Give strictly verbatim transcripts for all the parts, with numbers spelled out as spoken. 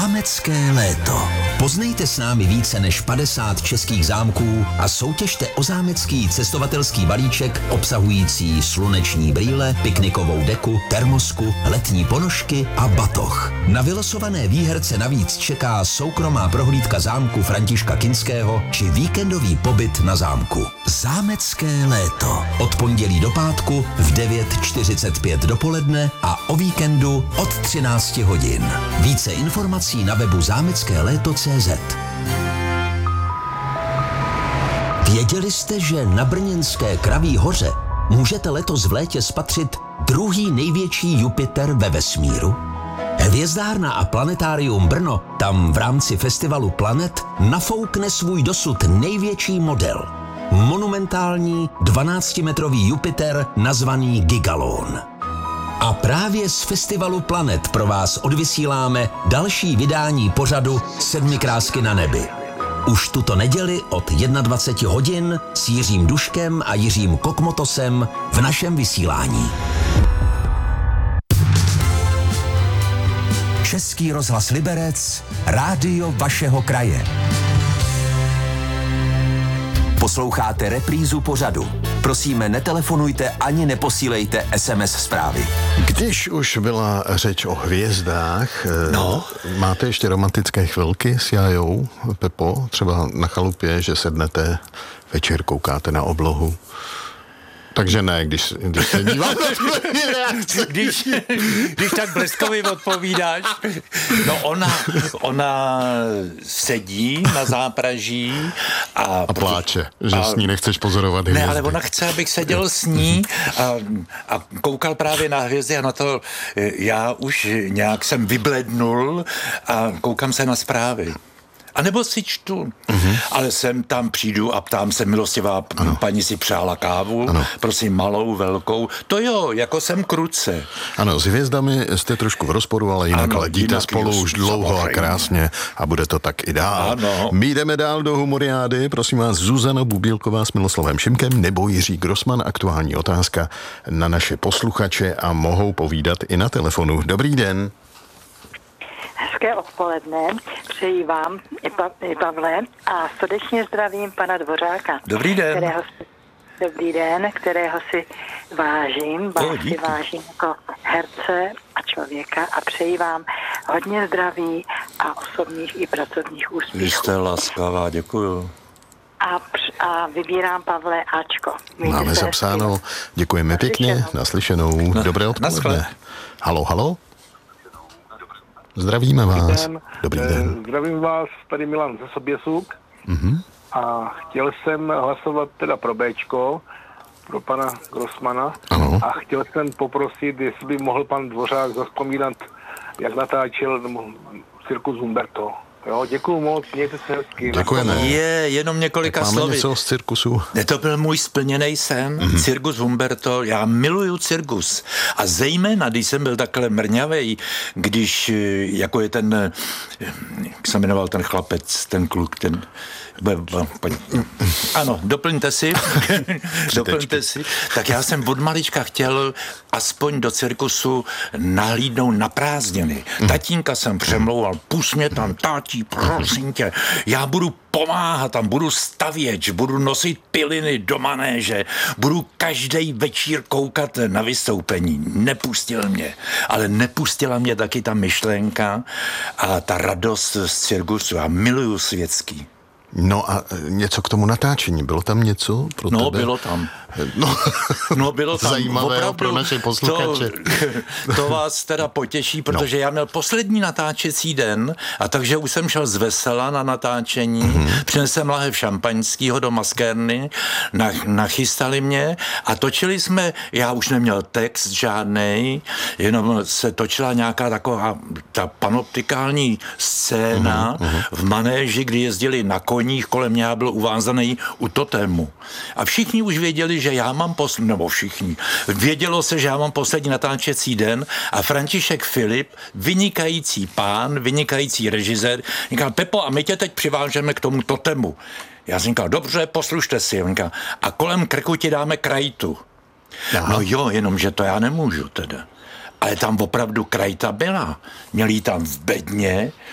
Zámecké léto. Poznejte s námi více než padesát českých zámků a soutěžte o zámecký cestovatelský balíček obsahující sluneční brýle, piknikovou deku, termosku, letní ponožky a batoh. Na vylosované výherce navíc čeká soukromá prohlídka zámku Františka Kinského či víkendový pobyt na zámku. Zámecké léto. Od pondělí do pátku v devět čtyřicet pět dopoledne a o víkendu od třináct hodin. Více informací na webu zámecké léto tečka cé zet. Věděli jste, že na brněnské Kraví hoře můžete letos v létě spatřit druhý největší Jupiter ve vesmíru? Hvězdárna a planetárium Brno tam v rámci festivalu Planet nafoukne svůj dosud největší model. Monumentální dvanáctimetrový Jupiter nazvaný Gigalon. A právě z festivalu Planet pro vás odvysíláme další vydání pořadu Sedmi krásky na nebi. Už tuto neděli od dvacet jedna hodin s Jiřím Duškem a Jiřím Kokmotosem v našem vysílání. Český rozhlas Liberec, rádio vašeho kraje. Posloucháte reprízu pořadu. Prosíme, netelefonujte ani neposílejte es em es zprávy. Když už byla řeč o hvězdách, no. Máte ještě romantické chvilky s Jájou, Pepo? Třeba na chalupě, že sednete, večer koukáte na oblohu. Takže ne, když, když se dívám na tvoje reakce. Když, když tak bleskově odpovídáš. No ona, ona sedí na zápraží a... A pláče, že a, s ní nechceš pozorovat hvězdy. Ne, ale ona chce, abych seděl s ní a, a koukal právě na hvězdy a na to já už nějak jsem vyblednul a koukám se na zprávy. A nebo si čtu. Uh-huh. Ale sem tam přijdu a ptám se, milostivá ano. paní si přála kávu, ano. prosím malou, velkou. To jo, jako jsem kruce. Ano, s hvězdami jste trošku v rozporu, ale jinak ano, ledíte jinak spolu už dlouho samozřejmě. A krásně a bude to tak i dál. Ano. My jdeme dál do humoriády, prosím vás, Zuzana Bubílková s Miloslavem Šimkem nebo Jiří Grossman, aktuální otázka na naše posluchače a mohou povídat i na telefonu. Dobrý den. Hezké odpoledne, přeji vám, i, pa, i Pavle, a srdečně zdravím pana Dvořáka. Dobrý den. Kterého, dobrý den, kterého si vážím, vás si vážím jako herce a člověka a přeji vám hodně zdraví a osobních i pracovních úspěchů. Vy jste laskavá, děkuju. A, a vybírám, Pavle, Ačko. Mějte Máme zapsáno, děkujeme pěkně, naslyšenou, dobré odpoledne. Halo, halo. Zdravíme vás. Den. Dobrý den. Zdravím vás, tady Milan ze Soběsuk. Mm-hmm. A chtěl jsem hlasovat teda pro Béčko, pro pana Grossmana. Ano. A chtěl jsem poprosit, jestli by mohl pan Dvořák zazpomínat, jak natáčel Cirkus Humberto. Jo, děkuju moc, mějte se hezky. Děkujeme. Je, jenom několika máme slovy. Máme něco z cirkusu. To byl můj splněný sen, mm-hmm. Cirkus Humberto, já miluju cirkus. A zejména, když jsem byl takhle mrňavej, když, jako je ten, jak se jmenoval ten chlapec, ten kluk, ten... Ano, doplňte si, doplňte si. Tak já jsem od malička chtěl aspoň do cirkusu nahlídnout na prázdniny. Mm. Tatínka jsem přemlouval, pust mě tam, tátí, prosím tě, já budu pomáhat tam, budu stavěč, budu nosit piliny do manéže, budu každý večír koukat na vystoupení. Nepustil mě, ale nepustila mě taky ta myšlenka a ta radost z cirkusu. Já miluju světský. No a něco k tomu natáčení, bylo tam něco pro no, tebe? Bylo tam. No, no bylo tam. Zajímavé opravdu, pro naše posluchače. To, to vás teda potěší, protože no. já měl poslední natáčecí den a takže už jsem šel z vesela na natáčení, mm-hmm. přinesl lahev šampaňskýho do maskérny, nach, nachystali mě a točili jsme, já už neměl text žádnej, jenom se točila nějaká taková ta panoptikální scéna mm-hmm. v manéži, kdy jezdili na koních, kolem mě byl uvázaný u totému. A všichni už věděli, že já mám poslední, nebo všichni, vědělo se, že já mám poslední natáčecí den a František Filip, vynikající pán, vynikající režisér, říkal, Pepo, a my tě teď přivážeme k tomu totému. Já jsem říkal, dobře, poslušte si. Říkal, a kolem krku ti dáme krajtu. Aha. No jo, jenomže to já nemůžu teda. Ale tam opravdu krajta byla. Měli tam v bedně,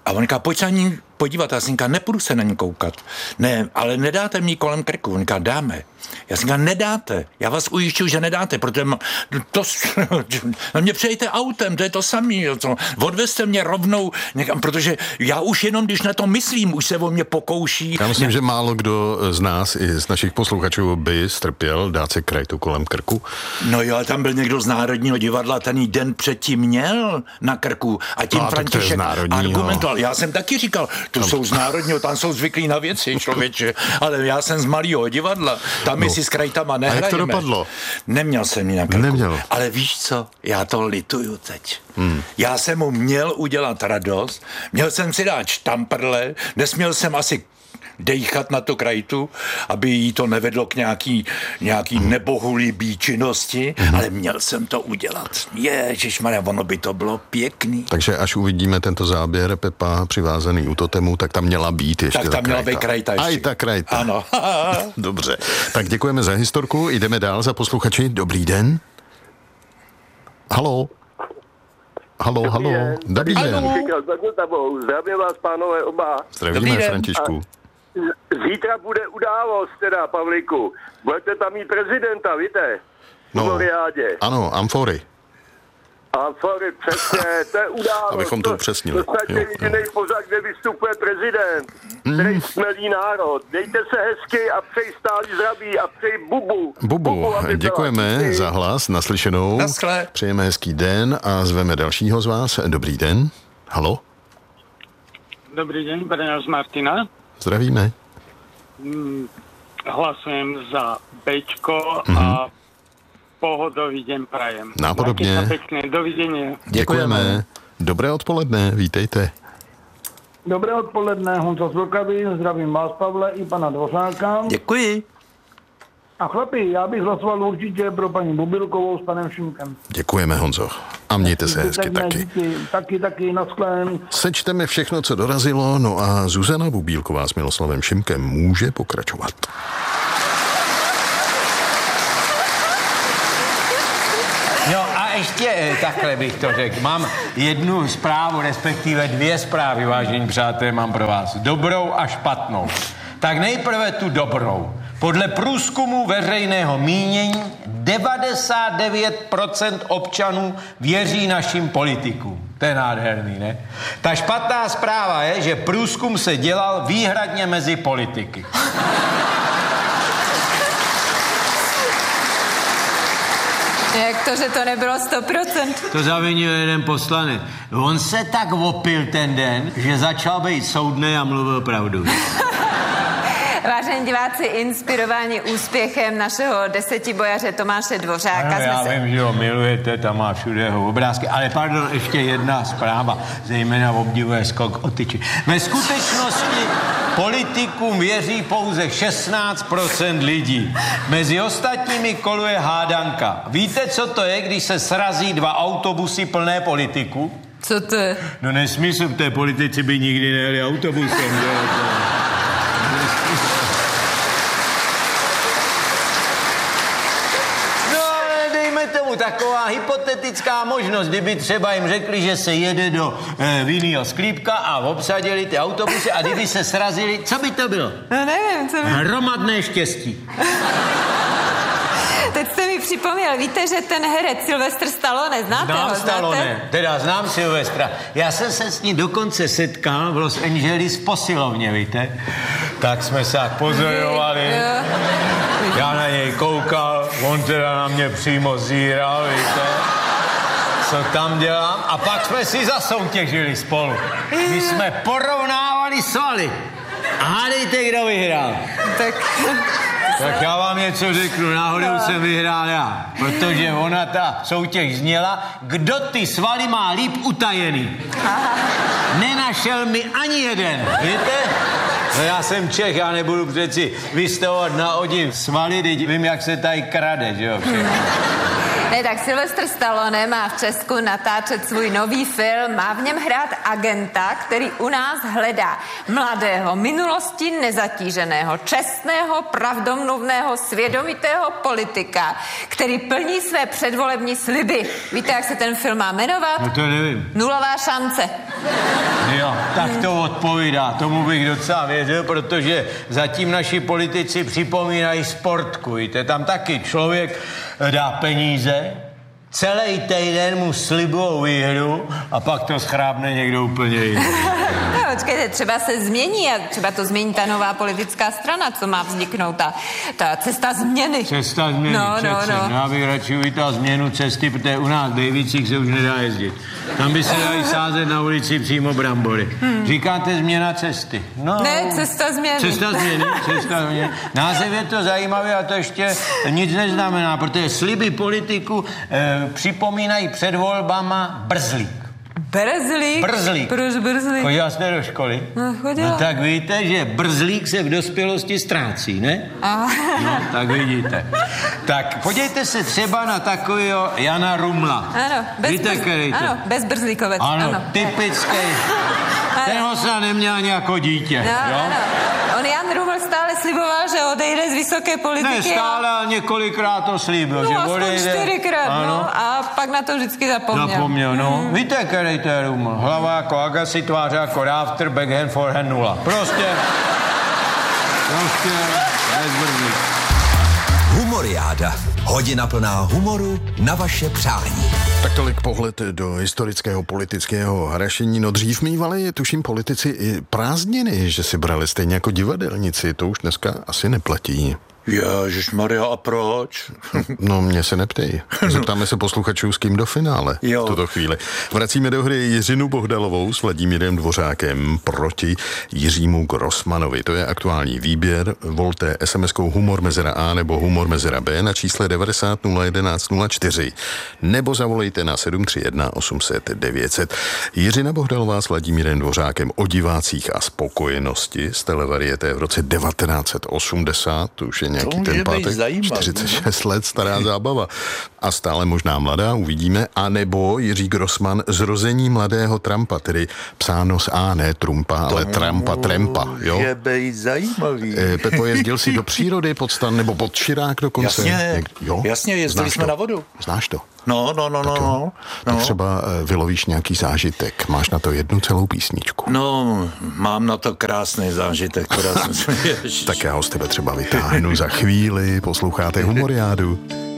A on říká, pojď se na ní podívat. Já jsem říká, nepůjdu se na ní koukat. Ne, ale nedáte mi kolem krku. On říká, dáme. Já jsem říká, nedáte. Já vás ujišťuju, že nedáte, protože ma, to, na mě přejďte autem, to je to samý. To, odvezte mě rovnou někam, protože já už jenom, když na to myslím, už se o mě pokouší. Já myslím, ne... že málo kdo z nás i z našich posluchačů by strpěl dát si krajtu kolem krku. No jo, tam byl někdo z Národního divadla, ten den předtím měl na krku a tím no, František argumentoval. Já jsem taky říkal, to tam... jsou z Národního, tam jsou zvyklí na věci, člověče, ale já jsem z malého divadla, tam my no. si s krajtama nehrajeme. A jak to dopadlo? Neměl jsem ji na krku. Neměl. Ale víš co, já to lituju teď. Hmm. Já jsem mu měl udělat radost, měl jsem si dát štamprle, nesměl jsem asi dejchat na to krajtu, aby jí to nevedlo k nějaký, nějaký hmm. nebohulibý činnosti, hmm. ale měl jsem to udělat. Ježišmarja, ono by to bylo pěkný. Takže až uvidíme tento záběr Pepa přivázaný u totemu, tak tam měla být ještě tak tam měla být krajta ještě. Aj ta krajta. Ano. Dobře. Tak děkujeme za historku, jdeme dál za posluchači. Dobrý den. Haló. Haló, Dobrý haló. Den. Dobrý den. Zdravím vás, pánové, oba. Zdravíme, Františku. Zítra bude událost, teda, Pavlíku. Budete tam mít prezidenta, víte? No, v Floriádě. Ano, amfory. Amfory, přesně, to je událost. Abychom to upřesnili. To je jediný pořad, kde vystupuje prezident, mm. který smelí národ. Dejte se hezky a přeji stálý zdraví a přeji bubu. Bubu, bubu děkujeme byla. za hlas, naslyšenou. Naschle. Přejeme hezký den a zveme dalšího z vás. Dobrý den. Haló? Dobrý den, Brňo z Martina. Zdravíme. Hmm, hlasujem za Bečko mm-hmm. a pohodový den prajem. Nápodobně. Pěkně, dovidění. Děkujeme. Dobré odpoledne, vítejte. Dobré odpoledne, Honza z Vlkavy, zdravím vás, Pavle, i pana Dvořáka. Děkuji. A chlapi, já bych hlasoval určitě pro paní Bubilkovou s panem Šimkem. Děkujeme, Honzo. A mějte se hezky tak taky. Díky, taky, taky, naschlén. Sečteme všechno, co dorazilo, no a Zuzana Bubílková s Miloslavem Šimkem může pokračovat. No a ještě takhle bych to řekl. Mám jednu zprávu, respektive dvě zprávy, vážení přátelé, mám pro vás. Dobrou a špatnou. Tak nejprve tu dobrou. Podle průzkumu veřejného mínění devadesát devět procent občanů věří našim politikům. To je nádherný, ne? Ta špatná zpráva je, že průzkum se dělal výhradně mezi politiky. Jak to, že to nebylo sto procent? To zavinil jeden poslanec. On se tak opil ten den, že začal být soudnej a mluvil pravdu. Vážení diváci, inspirováni úspěchem našeho desetibojaře Tomáše Dvořáka. Ano, já se... vím, že ho milujete, tam má všude jeho obrázky, ale pardon, ještě jedna zpráva, zejména obdivuje skok o tyči. Ve skutečnosti politikům věří pouze šestnáct procent lidí. Mezi ostatními koluje hádanka. Víte, co to je, když se srazí dva autobusy plné politiků? Co to je? No nesmysl, v té politici by nikdy nejeli autobusem, že? Taková hypotetická možnost, kdyby třeba jim řekli, že se jede do e, vinného sklípka a obsadili ty autobusy a kdyby se srazili, co by to bylo? No nevím, co by... Hromadné štěstí. Teď jste mi připomněl, víte, že ten herec Sylvester Stallone, znáte znám ho? Stallone, znáte? teda znám Sylvestra. Já jsem se s ní dokonce setkal v Los Angeles v posilovně, víte? Tak jsme se tak pozorovali. Já na něj koukal, on teda na mě přímo zíral, víte? Co tam dělám? A pak jsme si zasoutěžili spolu. My jsme porovnávali svaly. A hádejte, kdo vyhrál. Tak... Tak já vám něco řeknu, náhodou jsem vyhrál já, protože ona ta soutěž zněla, kdo ty svaly má líp utajený. Nenašel mi ani jeden, víte? No já jsem Čech, já nebudu přeci vystavovat na odiv svaly, teď vím, jak se tady krade, že jo, všechno. Ne, tak Sylvester Stallone má v Česku natáčet svůj nový film, má v něm hrát agenta, který u nás hledá mladého, minulosti nezatíženého, čestného, pravdomluvného, svědomitého politika, který plní své předvolební sliby. Víte, jak se ten film má jmenovat? No to nevím. Nulová šance. Jo, tak to odpovídá. Tomu bych docela věřil, protože zatím naši politici připomínají sportku. Víte, tam taky člověk dá peníze, celý týden mu slibujou výhru a pak to schrábne někdo úplně jiný. No, počkejte, třeba se změní a třeba to změní ta nová politická strana, co má vzniknout, ta, ta cesta změny. Cesta změny, no, přece. No, no. Já bych radši uvítal změnu cesty, protože u nás v Dejvicích se už nedá jezdit. Tam by se dali sázet na ulici přímo brambory. Hmm. Říkáte změna cesty. No, ne, cesta změny. Cesta změny, cesta změny. Název je to zajímavé a to ještě nic neznamená, protože sliby politiku eh, připomínají před volbama brzlík. Brzlík? Brzlík. Proč brzlík? Chodila jste do školy? No, chodila. No tak víte, že brzlík se v dospělosti ztrácí, ne? Aha. No, tak vidíte. Tak podívejte se třeba na takového Jana Rumla. Ano, bez, víte, brz... ano, bezbrzlíkovec. Ano, ano. typický. Ten ho se neměl ani jako dítě. No, jo? ano. On Jan Ruml stále sliboval, že odejde z vysoké politiky. Ne, stále, ale několikrát to slíbil, no, že aspoň odejde. čtyřikrát, no. A pak na to vždycky zapomněl. Zapomněl, no. Hmm. Víte, který to je Ruml? Hlava jako Agassi, tváře jako Rafter, backhand, forehand, nula. Prostě. Prostě bezbrzlík. Humoriáda. Hodina plná humoru na vaše přání. Tak tolik pohled do historického politického hrašení. No dřív mívali, tuším, politici i prázdniny, že si brali stejně jako divadelníci. To už dneska asi neplatí. Ježišmarja, a proč? No, mě se neptej. Zeptáme se posluchačů, s kým do finále v tuto chvíli. Vracíme do hry Jiřinu Bohdalovou s Vladimírem Dvořákem proti Jiřímu Grossmanovi. To je aktuální výběr. Volte es em eskou humor mezera A nebo humor mezera B na čísle devadesát nula jedenáct nula čtyři nebo zavolejte na sedm tři jedna osm set devět set. Jiřina Bohdalová s Vladimírem Dvořákem o divácích a spokojenosti z televarieté v roce devatenáct set osmdesát. To už je nějaký ten pátek, čtyřicet šest let stará zábava. A stále možná mladá, uvidíme. A nebo Jiří Grossman, Zrození mladého Trumpa, tedy psáno s A, ne Trumpa, ale Trumpa, Trempa. Jo? Je bej zajímavý. E, Pepo, jezdil si do přírody pod stan, nebo pod Širák dokonce? Jasně, Jak, jo? jasně, jezdili Znáš jsme to? na vodu. Znáš to? No, no, no, no, no. Tak no. třeba vylovíš nějaký zážitek. Máš na to jednu celou písničku. No, mám na to krásný zážitek. Tak já ho z tebe třeba vytáhnu za chvíli. Posloucháte Humoriádu.